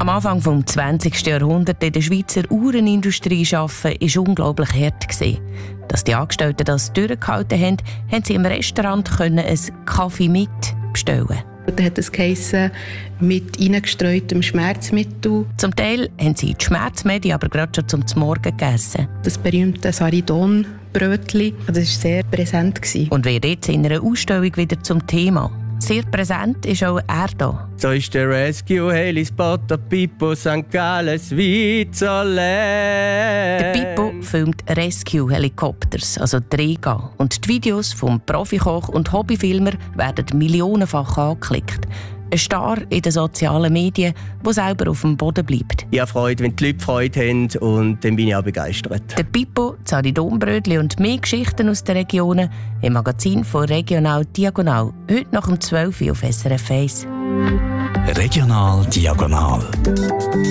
Am Anfang des 20. Jahrhunderts in der Schweizer Uhrenindustrie arbeiten, war unglaublich hart. Dass die Angestellten das durchgehalten haben, haben sie im Restaurant einen Kaffee mit bestellen. Da hat es geheissen, mit reingestreutem Schmerzmittel. Zum Teil haben sie die Schmerzmedien aber gerade schon zum Morgen gegessen. Das berühmte Saridon-Brötchen, das war sehr präsent. Und wird jetzt in einer Ausstellung wieder zum Thema. Sehr präsent ist auch er da. So ist der Rescue Helispot Pippo St. Gallen Switzerland. Der Pippo filmt Rescue Helikopters, also Träger. Und die Videos vom Profikoch und Hobbyfilmer werden millionenfach angeklickt. Ein Star in den sozialen Medien, der selber auf dem Boden bleibt. Ich habe Freude, wenn die Leute Freude haben, und dann bin ich auch begeistert. Der Pippo, Saridon-Brötli und mehr Geschichten aus den Regionen im Magazin von Regional Diagonal. Heute nach dem 12 Uhr auf SRF 1. Regional Diagonal.